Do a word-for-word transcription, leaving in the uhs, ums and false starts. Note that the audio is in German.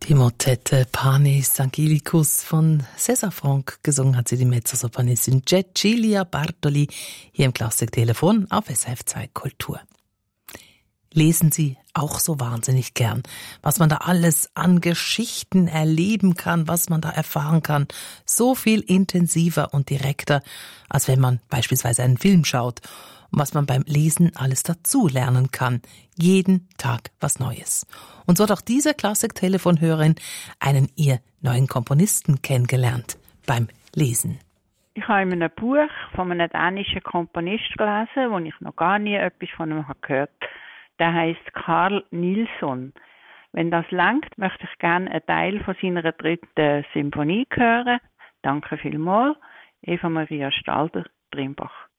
Motette Panis Angelicus von César Franck. Gesungen hat sie die Mezzosopranistin Cecilia Bartoli hier im Klassiktelefon auf S R F zwei Kultur. Lesen Sie auch so wahnsinnig gern, was man da alles an Geschichten erleben kann, was man da erfahren kann. So viel intensiver und direkter, als wenn man beispielsweise einen Film schaut. Und was man beim Lesen alles dazu lernen kann. Jeden Tag was Neues. Und so hat auch diese Klassik-Telefonhörerin einen ihr neuen Komponisten kennengelernt beim Lesen. Ich habe in einem Buch von einem dänischen Komponist gelesen, wo ich noch gar nie etwas von ihm gehört habe. Der heisst Carl Nilsson. Wenn das langt, möchte ich gerne einen Teil von seiner dritten Symphonie hören. Danke vielmals. Eva Maria Stalder, Trimbach.